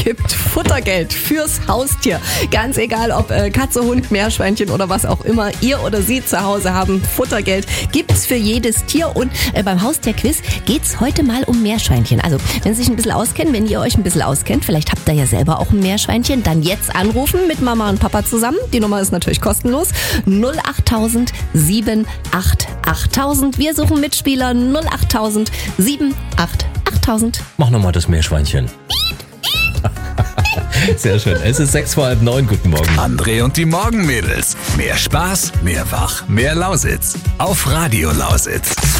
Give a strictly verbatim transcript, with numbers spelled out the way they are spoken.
gibt Futtergeld fürs Haustier. Ganz egal, ob äh, Katze, Hund, Meerschweinchen oder was auch immer ihr oder sie zu Hause haben. Futtergeld gibt's für jedes Tier. Und äh, beim Haustierquiz geht's heute mal um Meerschweinchen. Also, wenn Sie sich ein bisschen auskennen, wenn ihr euch ein bisschen auskennt, vielleicht habt ihr ja selber auch ein Meerschweinchen, dann jetzt anrufen mit Mama und Papa zusammen. Die Nummer ist natürlich kostenlos. null achttausend sieben acht achttausend. Wir suchen Mitspieler null achttausend sieben acht achttausend. Mach nochmal das Meerschweinchen. Sehr schön. Es ist sechs vor halb neun. Guten Morgen. André und die Morgenmädels. Mehr Spaß, mehr Wach, mehr Lausitz. Auf Radio Lausitz.